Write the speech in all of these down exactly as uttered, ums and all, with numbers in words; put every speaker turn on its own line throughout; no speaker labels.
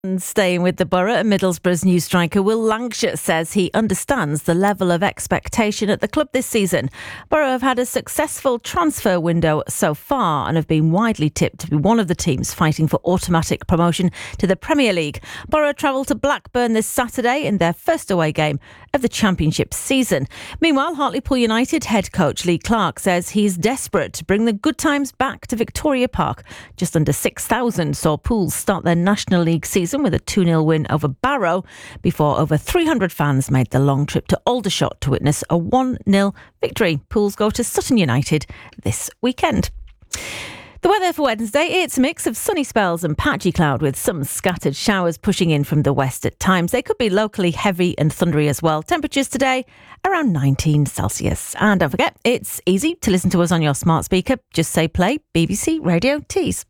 Staying with the Borough, Middlesbrough's new striker Will Lancashire says he understands the level of expectation at the club this season. Borough have had a successful transfer window so far and have been widely tipped to be one of the teams fighting for automatic promotion to the Premier League. Borough travel to Blackburn this Saturday in their first away game of the Championship season. Meanwhile, Hartlepool United head coach Lee Clark says he's desperate to bring the good times back to Victoria Park. Just under six thousand saw Pools start their National League season with a two nil win over Barrow before over three hundred fans made the long trip to Aldershot to witness a one nil victory. Pools go to Sutton United this weekend. The weather for Wednesday, it's a mix of sunny spells and patchy cloud with some scattered showers pushing in from the west at times. They could be locally heavy and thundery as well. Temperatures today around nineteen Celsius. And don't forget, it's easy to listen to us on your smart speaker. Just say play B B C Radio Tees.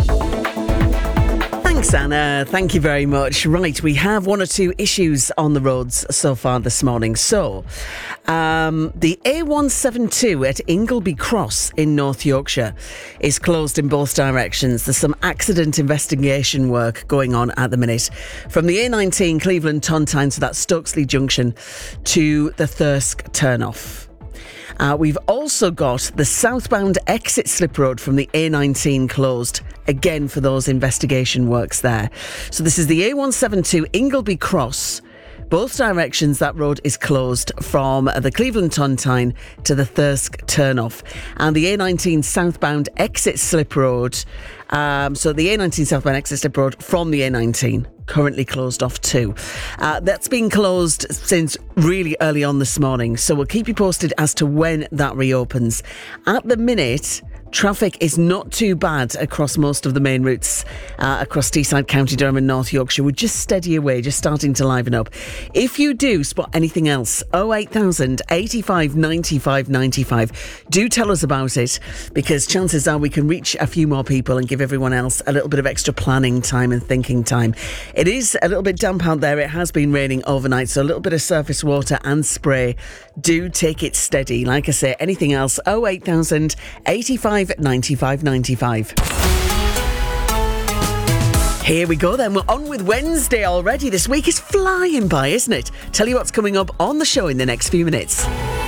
Thanks, Anna. Thank you very much. Right, we have one or two issues on the roads so far this morning. So, um, the A one seventy-two at Ingleby Cross in North Yorkshire is closed in both directions. There's some accident investigation work going on at the minute. From the A nineteen Cleveland Tontine, so that's Stokesley Junction, to the Thirsk turnoff. Uh, we've also got the southbound exit slip road from the A nineteen closed, again for those investigation works there. So this is the A one seventy-two Ingleby Cross. Both directions, that road is closed from the Cleveland Tontine to the Thirsk turnoff. And the A nineteen southbound exit slip road, um, so the A nineteen southbound exit slip road from the A nineteen, currently closed off too. Uh, that's been closed since really early on this morning, so we'll keep you posted as to when that reopens. At the minute, traffic is not too bad across most of the main routes uh, across Teesside, County Durham and North Yorkshire. We're just steady away, just starting to liven up. If you do spot anything else, oh eight thousand, eighty-five, ninety-five, ninety-five. Do tell us about it, because chances are we can reach a few more people and give everyone else a little bit of extra planning time and thinking time. It is a little bit damp out there. It has been raining overnight, so a little bit of surface water and spray. Do take it steady. Like I say, anything else, oh eight thousand, eighty-five, ninety-five, ninety-five. Here we go then. We're on with Wednesday already. This week is flying by, isn't it? Tell you what's coming up on the show in the next few minutes.